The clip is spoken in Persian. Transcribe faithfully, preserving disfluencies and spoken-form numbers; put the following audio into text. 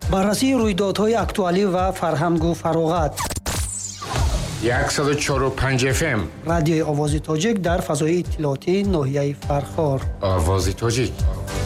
بررسی رویدادهای اکتوالی و فرهنگ و فراغت. صد و چهار و پنج اف ام رادیوی آواز تاجیک در فضای اطلاعاتی ناحیه فرخار. آواز تاجیک.